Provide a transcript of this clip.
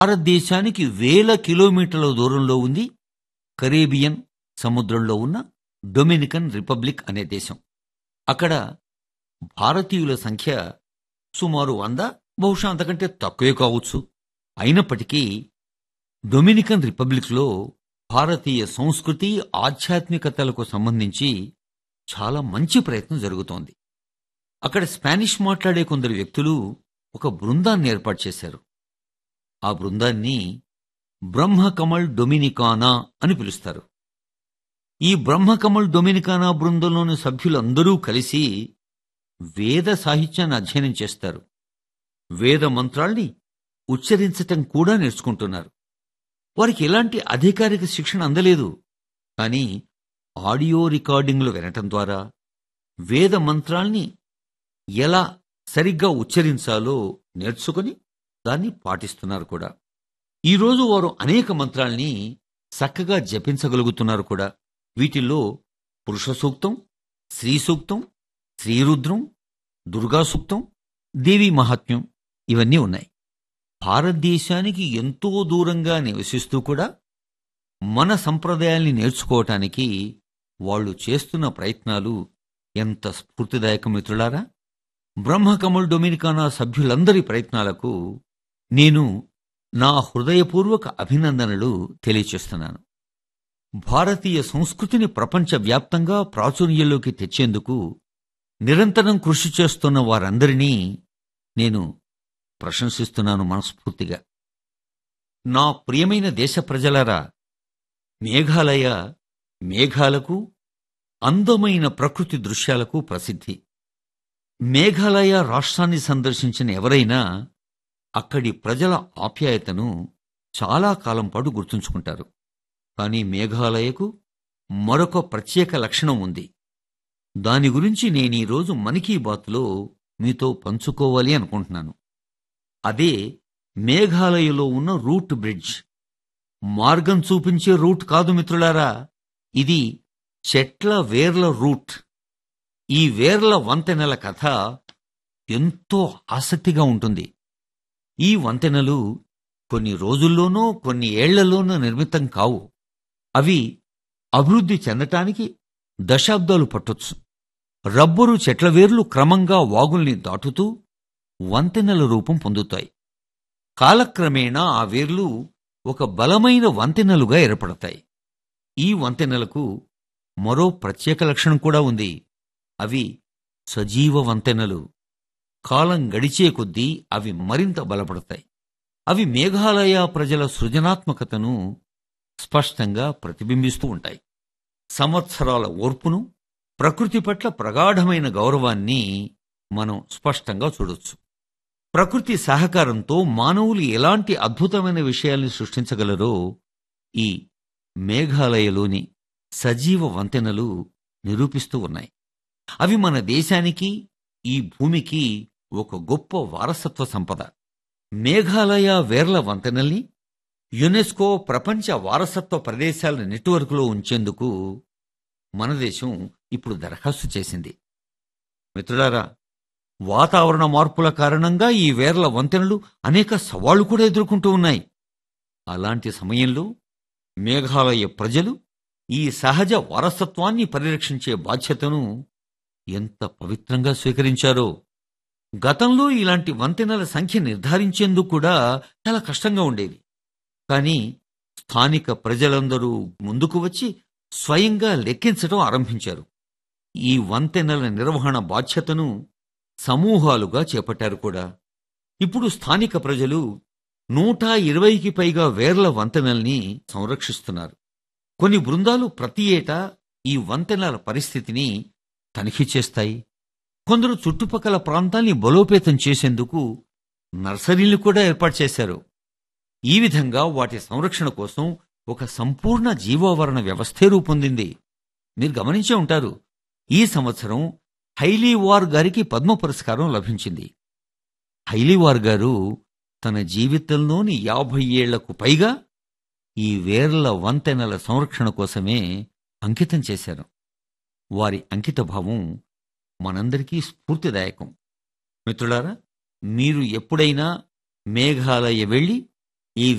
భారతదేశానికి వేల కిలోమీటర్ల దూరంలో ఉంది కరేబియన్ సముద్రంలో ఉన్న డొమినికన్ రిపబ్లిక్ అనే దేశం. అక్కడ భారతీయుల సంఖ్య సుమారు 100, బహుశా అంతకంటే తక్కువే కావచ్చు. అయినప్పటికీ డొమినికన్ రిపబ్లిక్లో భారతీయ సంస్కృతి, ఆధ్యాత్మికతలకు సంబంధించి చాలా మంచి ప్రయత్నం జరుగుతోంది. అక్కడ స్పానిష్ మాట్లాడే కొందరు వ్యక్తులు ఒక బృందాన్ని ఏర్పాటు చేశారు. ఆ బృందాన్ని బ్రహ్మకమల్ డొమినికానా అని పిలుస్తారు. ఈ బ్రహ్మకమల్ డొమినికానా బృందంలోని సభ్యులందరూ కలిసి వేద సాహిత్యాన్ని అధ్యయనం చేస్తారు. వేద మంత్రాల్ని ఉచ్చరించటం కూడా నేర్చుకుంటున్నారు. వారికి ఎలాంటి అధికారిక శిక్షణ అందలేదు. కానీ ఆడియో రికార్డింగ్లు వినటం ద్వారా వేద మంత్రాల్ని ఎలా సరిగ్గా ఉచ్చరించాలో నేర్చుకుని దాన్ని పాటిస్తున్నారు కూడా. ఈరోజు వారు అనేక మంత్రాల్ని చక్కగా జపించగలుగుతున్నారు కూడా. వీటిల్లో పురుష సూక్తం, స్త్రీ సూక్తం, శ్రీరుద్రం, దుర్గా సూక్తం, దేవీ మహాత్మ్యం ఇవన్నీ ఉన్నాయి. భారతదేశానికి ఎంతో దూరంగా నివసిస్తూ కూడా మన సంప్రదాయాల్ని నేర్చుకోవటానికి వాళ్ళు చేస్తున్న ప్రయత్నాలు ఎంత స్ఫూర్తిదాయక మిత్రులారా. బ్రహ్మకమల్ డొమినికానా సభ్యులందరి ప్రయత్నాలకు నేను నా హృదయపూర్వక అభినందనలు తెలియచేస్తున్నాను. భారతీయ సంస్కృతిని ప్రపంచవ్యాప్తంగా ప్రాచుర్యంలోకి తెచ్చేందుకు నిరంతరం కృషి చేస్తున్న వారందరినీ నేను ప్రశంసిస్తున్నాను మనస్ఫూర్తిగా. నా ప్రియమైన దేశ ప్రజలారా, మేఘాలయ మేఘాలకు, అందమైన ప్రకృతి దృశ్యాలకు ప్రసిద్ధి. మేఘాలయ రాష్ట్రాన్ని సందర్శించిన ఎవరైనా అక్కడి ప్రజల ఆప్యాయతను చాలా కాలం పాటు గుర్తుంచుకుంటారు. కానీ మేఘాలయకు మరొక ప్రత్యేక లక్షణం ఉంది. దాని గురించి నేనీరోజు మన్ కీ బాత్లో మీతో పంచుకోవాలి అనుకుంటున్నాను. అదే మేఘాలయలో ఉన్న రూట్ బ్రిడ్జ్. మార్గం చూపించే రూట్ కాదు మిత్రులారా, ఇది చెట్ల వేర్ల రూట్. ఈ వేర్ల వంతెనల కథ ఎంతో ఆసక్తిగా ఉంటుంది. ఈ వంతెనలు కొన్ని రోజుల్లోనో కొన్ని ఏళ్లలోనో నిర్మితం కావు. అవి అభివృద్ధి చెందటానికి దశాబ్దాలు పట్టొచ్చు. రబ్బరు చెట్ల వేర్లు క్రమంగా వాగుల్ని దాటుతూ వంతెనల రూపం పొందుతాయి. కాలక్రమేణా ఆ వేర్లు ఒక బలమైన వంతెనలుగా ఏర్పడతాయి. ఈ వంతెనలకు మరో ప్రత్యేక లక్షణం కూడా ఉంది. అవి సజీవ వంతెనలు. కాలం గడిచే కొద్దీ అవి మరింత బలపడతాయి. అవి మేఘాలయ ప్రజల సృజనాత్మకతను స్పష్టంగా ప్రతిబింబిస్తూ ఉంటాయి. సంవత్సరాల ఓర్పును, ప్రకృతి పట్ల ప్రగాఢమైన గౌరవాన్ని మనం స్పష్టంగా చూడొచ్చు. ప్రకృతి సహకారంతో మానవులు ఎలాంటి అద్భుతమైన విషయాల్ని సృష్టించగలరో ఈ మేఘాలయలోని సజీవ వంతెనలు నిరూపిస్తూ ఉన్నాయి. అవి మన దేశానికి, ఈ భూమికి ఒక గొప్ప వారసత్వ సంపద. మేఘాలయ వేర్ల వంతెనల్ని యునెస్కో ప్రపంచ వారసత్వ ప్రదేశాల నెట్వర్క్లో ఉంచేందుకు మన దేశం ఇప్పుడు దరఖాస్తు చేసింది. మిత్రులారా, వాతావరణ మార్పుల కారణంగా ఈ వేర్ల వంతెనలు అనేక సవాళ్లు కూడా ఎదుర్కొంటూ ఉన్నాయి. అలాంటి సమయంలో మేఘాలయ ప్రజలు ఈ సహజ వారసత్వాన్ని పరిరక్షించే బాధ్యతను ఎంత పవిత్రంగా స్వీకరించారో. గతంలో ఇలాంటి వంతెనల సంఖ్య నిర్ధారించేందుకు కూడా చాలా కష్టంగా ఉండేది. కానీ స్థానిక ప్రజలందరూ ముందుకు వచ్చి స్వయంగా లెక్కించడం ఆరంభించారు. ఈ వంతెనల నిర్వహణ బాధ్యతను సమూహాలుగా చేపట్టారు కూడా. ఇప్పుడు స్థానిక ప్రజలు 120కి పైగా వేర్ల వంతెనల్ని సంరక్షిస్తున్నారు. కొన్ని బృందాలు ప్రతి ఏటా ఈ వంతెనల పరిస్థితిని తనిఖీ చేస్తాయి. కొందరు చుట్టుపక్కల ప్రాంతాల్ని బలోపేతం చేసేందుకు నర్సరీలు కూడా ఏర్పాటు చేశారు. ఈ విధంగా వాటి సంరక్షణ కోసం ఒక సంపూర్ణ జీవావరణ వ్యవస్థే రూపొందింది. మీరు గమనించే ఉంటారు, ఈ సంవత్సరం హైలీవార్ గారికి పద్మ పురస్కారం లభించింది. హైలీవార్ గారు తన జీవితంలోని 50 ఏళ్లకు పైగా ఈ వేర్ల వంతెనల సంరక్షణ కోసమే అంకితం చేశారు. వారి అంకితభావం మనందరికీ స్ఫూర్తిదాయకం. మిత్రులారా, మీరు ఎప్పుడైనా మేఘాలయ వెళ్లి